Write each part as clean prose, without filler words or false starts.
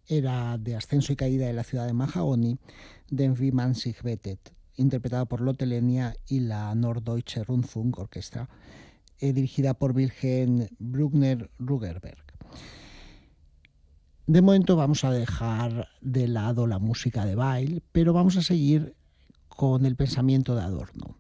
era de Ascenso y Caída de la ciudad de Mahagoni, Den wie man sich bettet, interpretada por Lotte Lenya y la Norddeutsche Rundfunkorchestra, dirigida por Wilhelm Bruckner-Rugerberg. De momento vamos a dejar de lado la música de Weill, pero vamos a seguir con el pensamiento de Adorno.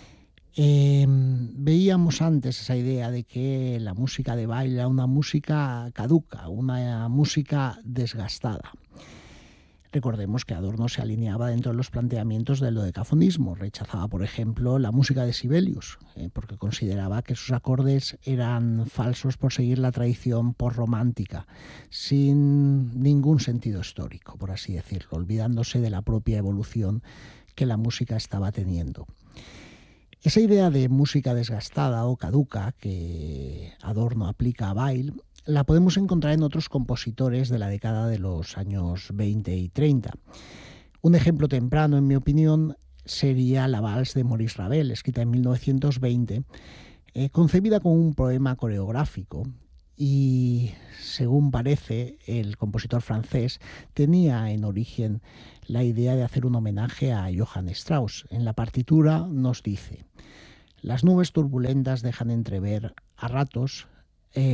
Veíamos antes esa idea de que la música de Weill era una música caduca, una música desgastada. Recordemos que Adorno se alineaba dentro de los planteamientos del dodecafonismo. Rechazaba, por ejemplo, la música de Sibelius, porque consideraba que sus acordes eran falsos por seguir la tradición postromántica, sin ningún sentido histórico, por así decirlo, olvidándose de la propia evolución que la música estaba teniendo. Esa idea de música desgastada o caduca que Adorno aplica a Weill la podemos encontrar en otros compositores de la década de los años 20 y 30. Un ejemplo temprano, en mi opinión, sería la Vals de Maurice Ravel, escrita en 1920, concebida como un poema coreográfico. Y según parece, el compositor francés tenía en origen la idea de hacer un homenaje a Johann Strauss. En la partitura nos dice: las nubes turbulentas dejan entrever a ratos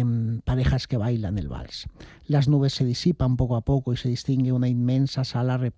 parejas que bailan el vals. Las nubes se disipan poco a poco y se distingue una inmensa sala